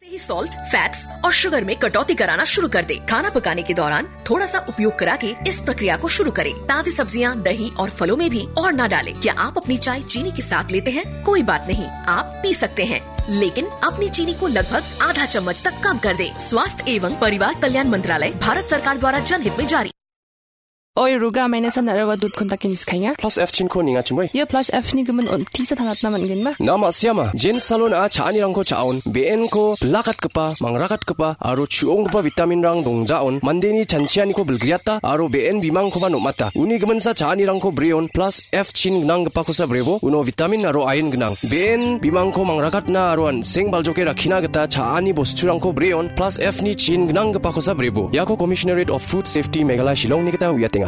ही salt, fats और sugar में कटौती कराना शुरू कर दे। खाना पकाने के दौरान थोड़ा सा उपयोग करा के इस प्रक्रिया को शुरू करें। ताज़ी सब्जियां, दही और फलों में भी और न डालें। क्या आप अपनी चाय चीनी के साथ लेते हैं? कोई बात नहीं, आप पी सकते हैं, लेकिन अपनी चीनी को लगभग आधा चम्मच तक कम कर दे। स्वास्थ्य एवं परिवार कल्याण मंत्रालय, भारत सरकार द्वारा जनहित में जारी। Oi ruga may nasa narawa dud kontakin kanya. Plus F chin ko ninga chimoy. Ya plus F ni gaman on tisa tanat naman gin ma. Nama siama jen salon a chani rang ko chaon BN ko lakat kapa mangrakat kapa aro chuong kapa vitamin rang dongjaon mandeni chanchiani ko bulgriata aro BN bimang ko ba nomata. Uni gaman sa chani rang ko breon plus F chin nang kapa ko sa brevo uno vitamin aro iron gnang. BN bimang ko mangrakat na aro an seng baljoke rakhina gata chani bostu rang ko breon plus F ni chin gnang kapa ko sa brevo. Yako Commissionerate of Food Safety Meghalaya Shillong ni kita uyate